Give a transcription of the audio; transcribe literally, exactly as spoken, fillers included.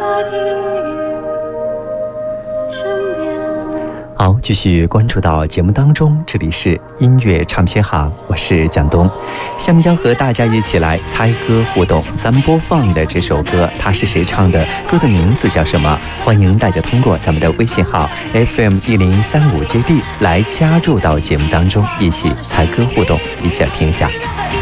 好，继续关注到节目当中，这里是音乐唱片行，我是蒋东。下面将和大家一起来猜歌互动，咱们播放的这首歌它是谁唱的，歌的名字叫什么？欢迎大家通过咱们的微信号 F M 一零三五 J D 来加入到节目当中，一起猜歌互动，一起来听一下。